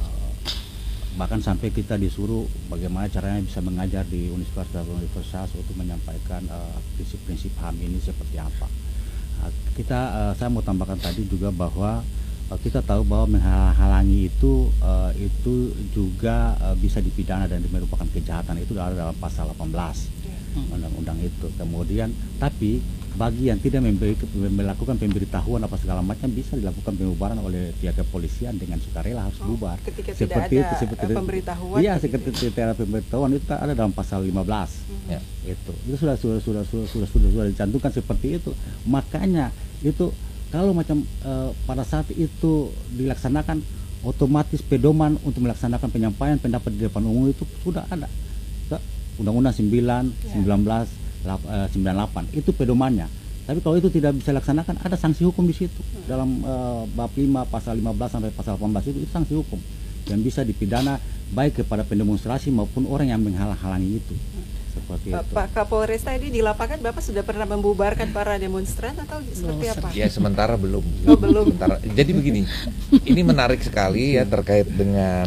bahkan sampai kita disuruh bagaimana caranya bisa mengajar di universitas dan universitas untuk menyampaikan uh, prinsip-prinsip H A M ini seperti apa. Uh, kita, uh, saya mau tambahkan tadi juga bahwa kita tahu bahwa menghalangi itu uh, itu juga uh, bisa dipidana dan merupakan kejahatan. Itu ada dalam pasal delapan belas undang-undang itu. Kemudian tapi bagi yang tidak memberi, melakukan pemberitahuan apa segala macam bisa dilakukan pembubaran oleh pihak kepolisian dengan sukarela, harus oh, bubar. Ketika seperti tidak itu, ada seperti pemberitahuan. Iya, gitu. seperti tidak ada pemberitahuan itu ada dalam pasal lima belas. Mm-hmm. Ya. Itu. Itu sudah sudah sudah sudah sudah sudah, sudah dicantumkan seperti itu. Makanya itu kalau macam uh, pada saat itu dilaksanakan, otomatis pedoman untuk melaksanakan penyampaian pendapat di depan umum itu sudah ada. Undang-Undang sembilan, ya. sembilan belas, sembilan puluh delapan itu pedomannya. Tapi kalau itu tidak bisa dilaksanakan, ada sanksi hukum di situ. Hmm. Dalam uh, bab lima pasal lima belas sampai pasal delapan belas itu, itu sanksi hukum yang bisa dipidana baik kepada pendemonstrasi maupun orang yang menghalang-halangi itu. Seperti itu. Pak Kapolresta ini di lapangan Bapak sudah pernah membubarkan para demonstran atau seperti apa? Ya sementara belum. Oh, belum. Sementara. Jadi begini, ini menarik sekali ya terkait dengan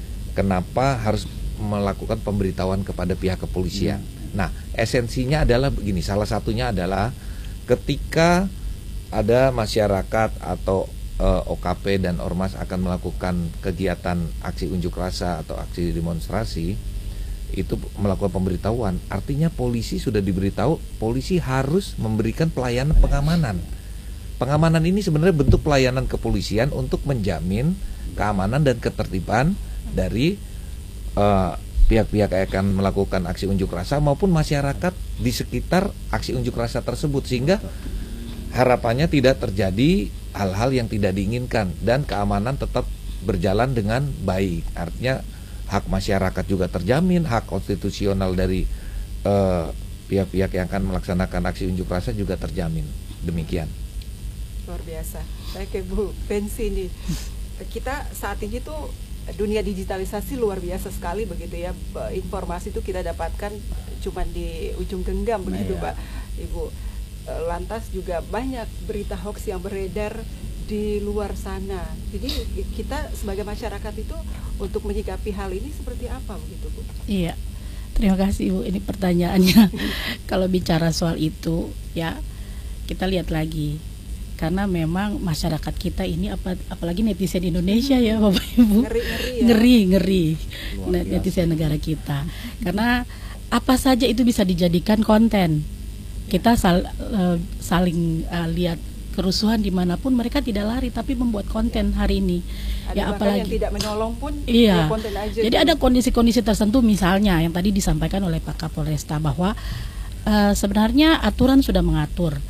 kenapa harus melakukan pemberitahuan kepada pihak kepolisian. Nah, esensinya adalah begini, salah satunya adalah ketika ada masyarakat atau uh, O K P dan Ormas akan melakukan kegiatan aksi unjuk rasa atau aksi demonstrasi, itu melakukan pemberitahuan, artinya polisi sudah diberitahu, polisi harus memberikan pelayanan pengamanan. Pengamanan ini sebenarnya bentuk pelayanan kepolisian untuk menjamin keamanan dan ketertiban dari uh, pihak-pihak yang akan melakukan aksi unjuk rasa maupun masyarakat di sekitar aksi unjuk rasa tersebut, sehingga harapannya tidak terjadi hal-hal yang tidak diinginkan dan keamanan tetap berjalan dengan baik. Artinya hak masyarakat juga terjamin, hak konstitusional dari uh, pihak-pihak yang akan melaksanakan aksi unjuk rasa juga terjamin. Demikian. Luar biasa. Baik Bu Pensi nih, kita saat ini tuh dunia digitalisasi luar biasa sekali begitu ya. Informasi itu kita dapatkan cuma di ujung genggam begitu, nah, ya. Pak Ibu. Lantas juga banyak berita hoax yang beredar di luar sana. Jadi kita sebagai masyarakat itu untuk menyikapi hal ini seperti apa begitu, Bu? Iya. Terima kasih, Ibu. Ini pertanyaannya. Kalau bicara soal itu ya kita lihat lagi. Karena memang masyarakat kita ini apa, apalagi netizen Indonesia ya Bapak Ibu, ngeri-ngeri ya? ngeri ngeri netizen negara kita. Karena apa saja itu bisa dijadikan konten. Kita sal, uh, saling uh, lihat kerusuhan dimanapun, mereka tidak lari tapi membuat konten hari ini. Ada ya apalagi yang tidak menolong pun iya. konten aja. Jadi gitu. Ada kondisi-kondisi tertentu, misalnya yang tadi disampaikan oleh Pak Kapolresta bahwa uh, sebenarnya aturan sudah mengatur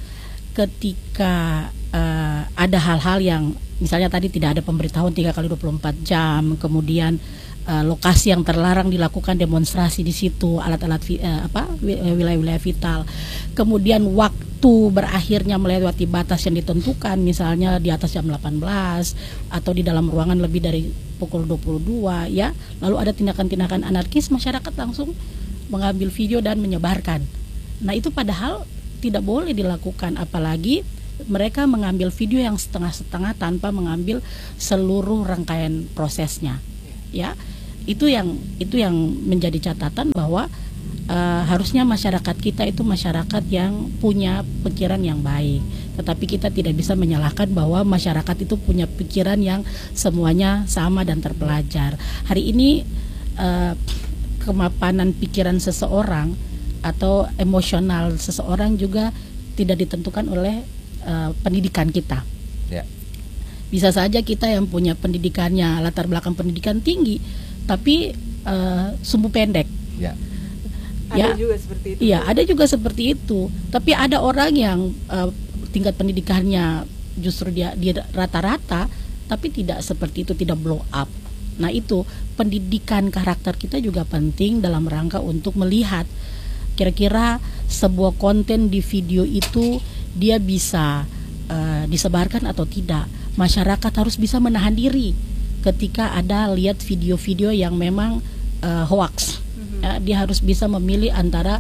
ketika uh, ada hal-hal yang misalnya tadi tidak ada pemberitahuan tiga kali dua puluh empat jam, kemudian uh, lokasi yang terlarang dilakukan demonstrasi di situ, alat-alat uh, apa wilayah-wilayah vital. Kemudian waktu berakhirnya melewati batas yang ditentukan, misalnya di atas jam delapan belas atau di dalam ruangan lebih dari pukul dua puluh dua, ya. Lalu ada tindakan-tindakan anarkis, masyarakat langsung mengambil video dan menyebarkan. Nah, itu padahal tidak boleh dilakukan, apalagi mereka mengambil video yang setengah-setengah tanpa mengambil seluruh rangkaian prosesnya. Ya, itu yang itu yang menjadi catatan bahwa uh, harusnya masyarakat kita itu masyarakat yang punya pikiran yang baik. Tetapi kita tidak bisa menyalahkan bahwa masyarakat itu punya pikiran yang semuanya sama dan terpelajar. Hari ini uh, kemapanan pikiran seseorang atau emosional seseorang juga tidak ditentukan oleh uh, pendidikan kita. Ya. Bisa saja kita yang punya pendidikannya, latar belakang pendidikan tinggi, tapi uh, sumbu pendek. Ya. Ada ya, juga seperti itu. Iya, ada juga seperti itu. Tapi ada orang yang uh, tingkat pendidikannya justru dia dia rata-rata, tapi tidak seperti itu, tidak blow up. Nah, itu pendidikan karakter kita juga penting dalam rangka untuk melihat kira-kira sebuah konten di video itu dia bisa uh, disebarkan atau tidak. Masyarakat harus bisa menahan diri ketika ada lihat video-video yang memang uh, hoax. Mm-hmm. Ya, dia harus bisa memilih antara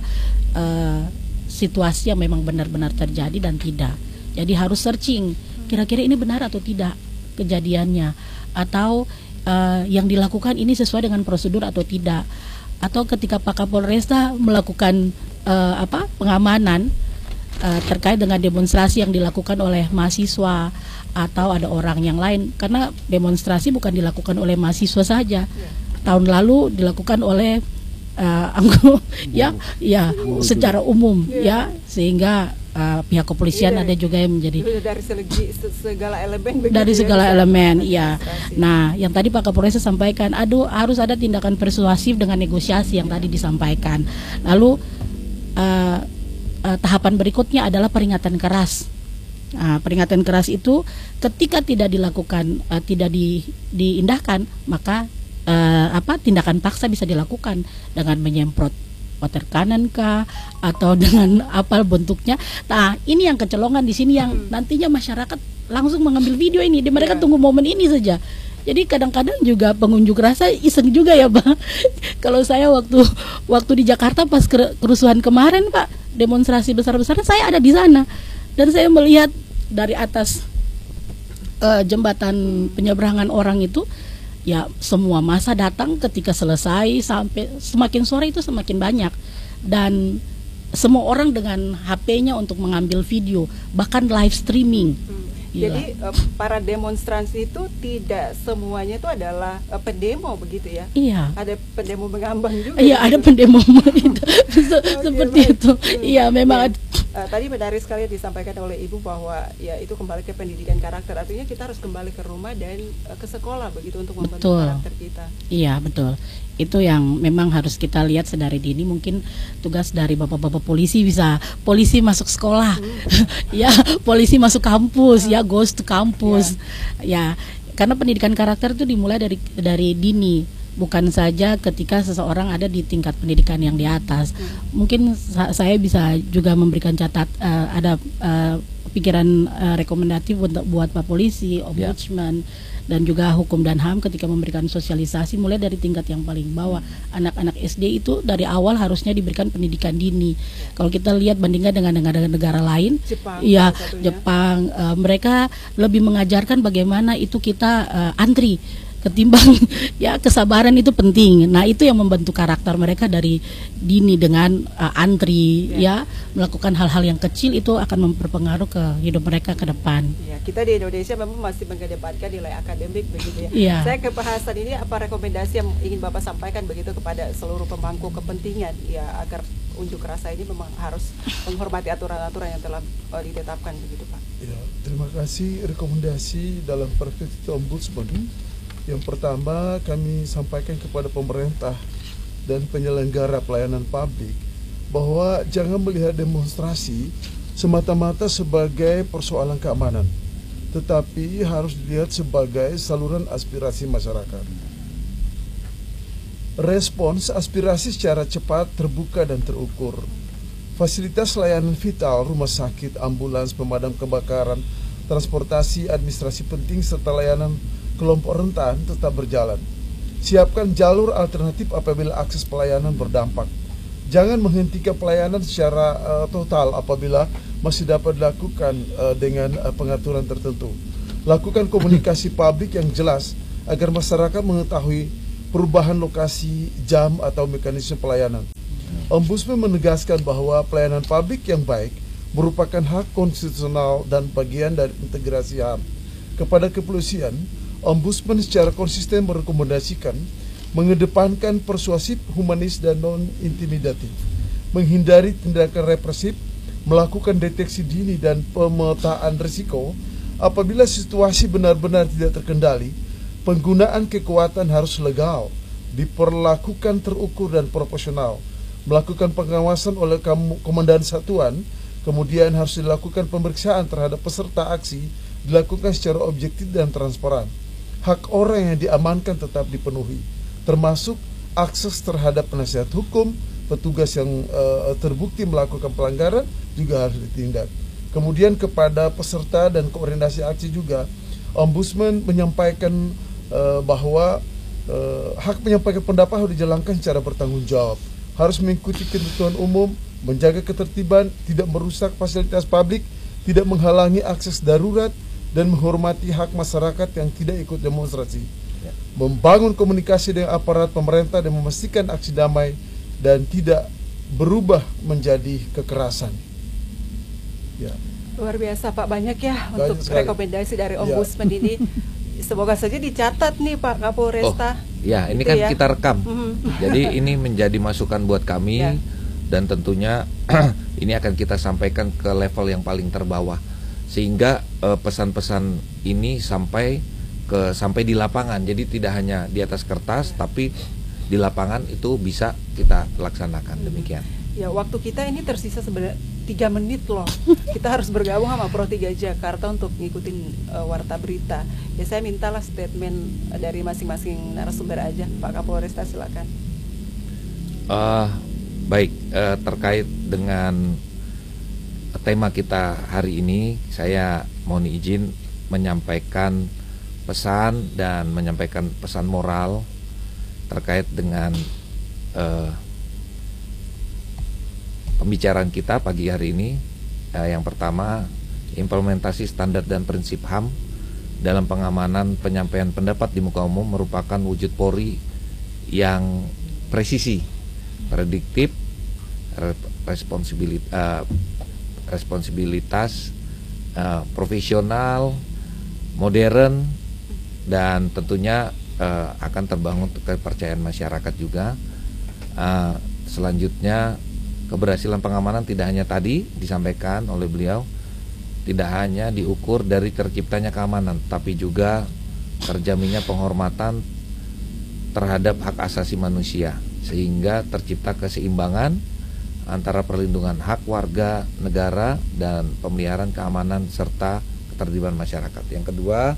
uh, situasi yang memang benar-benar terjadi dan tidak. Jadi harus searching kira-kira ini benar atau tidak kejadiannya, atau uh, yang dilakukan ini sesuai dengan prosedur atau tidak. Atau ketika Pak Kapolresta melakukan uh, apa pengamanan uh, terkait dengan demonstrasi yang dilakukan oleh mahasiswa atau ada orang yang lain, karena demonstrasi bukan dilakukan oleh mahasiswa saja. Tahun lalu dilakukan oleh uh, anggo ya ya secara umum ya, sehingga uh, pihak kepolisian iya, ada juga yang menjadi dari selegi, segala elemen dari segala ya, elemen ya. Nah, yang tadi Pak Kapolres sampaikan, aduh harus ada tindakan persuasif dengan negosiasi yang tadi disampaikan. Lalu uh, uh, tahapan berikutnya adalah peringatan keras. Nah, peringatan keras itu ketika tidak dilakukan, uh, tidak di, diindahkan, maka uh, apa tindakan paksa bisa dilakukan dengan menyemprot water cannon kah atau dengan apa bentuknya. Nah, ini yang kecolongan di sini yang nantinya masyarakat langsung mengambil video ini. Mereka tunggu momen ini saja. Jadi kadang-kadang juga pengunjuk rasa iseng juga ya, Pak. Kalau saya waktu waktu di Jakarta pas kerusuhan kemarin, Pak, demonstrasi besar-besaran, saya ada di sana dan saya melihat dari atas uh, jembatan penyeberangan orang itu. Ya, semua massa datang ketika selesai, sampai semakin sore itu semakin banyak, dan semua orang dengan H P-nya untuk mengambil video, bahkan live streaming. Hmm. Jadi uh, para demonstrasi itu tidak semuanya itu adalah uh, pendemo begitu ya? Iya. Ada pendemo mengambang juga. Iya, ada pendemo itu okay, seperti baik. itu. Iya, memang. Uh, tadi menarik sekali disampaikan oleh Ibu bahwa ya itu kembali ke pendidikan karakter. Artinya kita harus kembali ke rumah dan uh, ke sekolah begitu untuk membentuk betul. karakter kita. Iya, betul. Itu yang memang harus kita lihat sedari dini. Mungkin tugas dari bapak-bapak polisi bisa polisi masuk sekolah, hmm. ya polisi masuk kampus, hmm. ya goes to kampus, yeah. ya karena pendidikan karakter itu dimulai dari dari dini. Bukan saja ketika seseorang ada di tingkat pendidikan yang di atas. Hmm. Mungkin sa saya bisa juga memberikan catat uh, ada uh, pikiran uh, rekomendatif untuk buat Pak Polisi, Ombudsman, yeah. dan juga Hukum dan H A M ketika memberikan sosialisasi mulai dari tingkat yang paling bawah. Anak-anak S D itu dari awal harusnya diberikan pendidikan dini. Yeah. Kalau kita lihat bandingkan dengan negara-negara lain, Jepang, ya Jepang, uh, mereka lebih mengajarkan bagaimana itu kita uh, antri. Ketimbang ya kesabaran itu penting. Nah, itu yang membentuk karakter mereka dari dini dengan uh, antri ya. ya melakukan hal-hal yang kecil itu akan memperpengaruh ke hidup mereka ke depan. Ya, kita di Indonesia memang masih mengedepankan nilai akademik begitu ya. ya. Saya ke Pak Hasan, ini apa rekomendasi yang ingin Bapak sampaikan begitu kepada seluruh pemangku kepentingan ya agar unjuk rasa ini memang harus menghormati aturan-aturan yang telah uh, ditetapkan begitu, Pak. Ya, terima kasih. Rekomendasi dalam perspektif Ombudsman. Yang pertama, kami sampaikan kepada pemerintah dan penyelenggara pelayanan publik bahwa jangan melihat demonstrasi semata-mata sebagai persoalan keamanan, tetapi harus dilihat sebagai saluran aspirasi masyarakat. respons aspirasi secara cepat, terbuka dan terukur. Fasilitas layanan vital, rumah sakit, ambulans, pemadam kebakaran, transportasi, administrasi penting serta layanan kelompok rentan tetap berjalan. Siapkan jalur alternatif apabila akses pelayanan berdampak. Jangan menghentikan pelayanan secara uh, total apabila masih dapat dilakukan uh, dengan uh, pengaturan tertentu. Lakukan komunikasi publik yang jelas agar masyarakat mengetahui perubahan lokasi, jam, atau mekanisme pelayanan. Ombudsman menegaskan bahwa pelayanan publik yang baik merupakan hak konstitusional dan bagian dari integrasi H A M. Kepada kepolisian, Ombudsman secara konsisten merekomendasikan mengedepankan persuasif, humanis, dan non-intimidatif, menghindari tindakan represif, melakukan deteksi dini dan pemetaan risiko. Apabila situasi benar-benar tidak terkendali, penggunaan kekuatan harus legal, diperlakukan terukur dan proporsional, melakukan pengawasan oleh komandan satuan, kemudian harus dilakukan pemeriksaan terhadap peserta aksi, dilakukan secara objektif dan transparan. Hak orang yang diamankan tetap dipenuhi, termasuk akses terhadap penasihat hukum, petugas yang uh, terbukti melakukan pelanggaran juga harus ditindak. Kemudian kepada peserta dan koordinasi aksi juga, Ombudsman menyampaikan uh, bahwa uh, hak menyampaikan pendapat harus dijalankan secara bertanggung jawab, harus mengikuti ketentuan umum, menjaga ketertiban, tidak merusak fasilitas publik, tidak menghalangi akses darurat, dan menghormati hak masyarakat yang tidak ikut demonstrasi. Ya. Membangun komunikasi dengan aparat pemerintah dan memastikan aksi damai dan tidak berubah menjadi kekerasan. Ya. Luar biasa Pak, banyak ya Banyak untuk sekali. rekomendasi dari Ya. Ombudsman ini. Semoga saja dicatat nih Pak Kapolresta. Oh, ya, ini Gitu kan ya. kita rekam. Mhm. Jadi ini menjadi masukan buat kami Ya. dan tentunya ini akan kita sampaikan ke level yang paling terbawah sehingga eh, pesan-pesan ini sampai ke sampai di lapangan. Jadi tidak hanya di atas kertas tapi di lapangan itu bisa kita laksanakan. Demikian. Ya, waktu kita ini tersisa sebenarnya tiga menit loh. Kita harus bergabung sama Pro tiga Jakarta untuk ngikutin uh, warta berita. Ya saya mintalah statement dari masing-masing narasumber aja. Pak Kapolresta silakan. Uh, baik, uh, terkait dengan tema kita hari ini, saya mohon izin menyampaikan pesan dan menyampaikan pesan moral terkait dengan uh, pembicaraan kita pagi hari ini. Uh, yang pertama, implementasi standar dan prinsip H A M dalam pengamanan penyampaian pendapat di muka umum merupakan wujud Polri yang presisi, prediktif, responsibilitas, uh, responsibilitas uh, profesional, modern, dan tentunya uh, akan terbangun kepercayaan masyarakat juga. Uh, selanjutnya, keberhasilan pengamanan tidak hanya tadi disampaikan oleh beliau, tidak hanya diukur dari terciptanya keamanan, tapi juga terjaminnya penghormatan terhadap hak asasi manusia, sehingga tercipta keseimbangan antara perlindungan hak warga negara dan pemeliharaan keamanan serta ketertiban masyarakat. Yang kedua,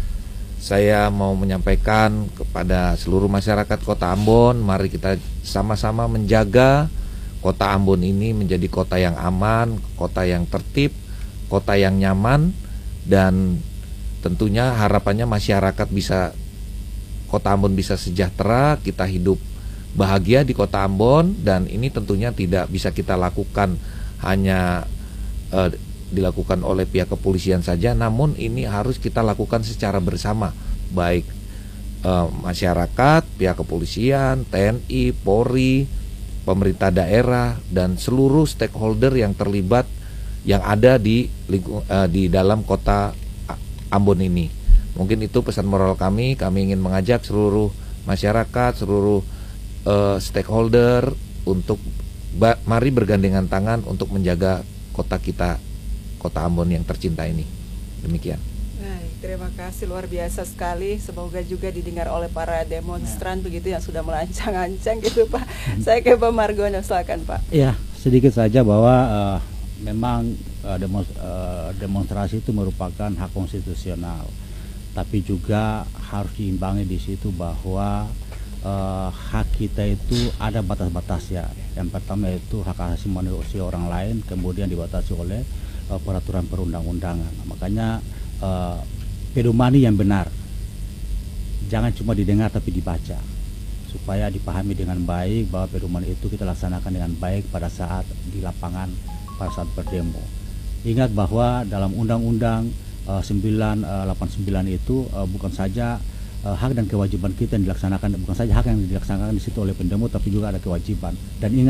saya mau menyampaikan kepada seluruh masyarakat Kota Ambon, mari kita sama-sama menjaga Kota Ambon ini menjadi kota yang aman, kota yang tertib, kota yang nyaman, dan tentunya harapannya masyarakat bisa, Kota Ambon bisa sejahtera, kita hidup bahagia di Kota Ambon. Dan ini tentunya tidak bisa kita lakukan hanya eh, dilakukan oleh pihak kepolisian saja, namun ini harus kita lakukan secara bersama, baik eh, masyarakat, pihak kepolisian, T N I, Polri, pemerintah daerah, dan seluruh stakeholder yang terlibat yang ada di lingkung, eh, di dalam Kota Ambon ini. Mungkin itu pesan moral kami. Kami ingin mengajak seluruh masyarakat, seluruh Uh, stakeholder untuk ba- mari bergandengan tangan untuk menjaga kota kita, Kota Ambon yang tercinta ini. Demikian. Baik, terima kasih, luar biasa sekali. Semoga juga didengar oleh para demonstran begitu yang sudah melancang-ancang gitu Pak. Saya ke Pak Margono, silakan Pak. Ya, sedikit saja bahwa uh, memang uh, demons- uh, demonstrasi itu merupakan hak konstitusional, tapi juga harus diimbangi di situ bahwa uh, hak kita itu ada batas-batasnya. Yang pertama itu hak asasi manusia orang lain, kemudian dibatasi oleh uh, peraturan perundang-undangan. Makanya uh, pedomani yang benar jangan cuma didengar tapi dibaca, supaya dipahami dengan baik bahwa pedoman itu kita laksanakan dengan baik pada saat di lapangan, pada saat berdemo. Ingat bahwa dalam Undang-Undang uh, sembilan delapan sembilan itu uh, bukan saja uh, hak dan kewajiban kita yang dilaksanakan, bukan saja hak yang dilaksanakan di situ oleh pendemo, tapi juga ada kewajiban. Dan ingat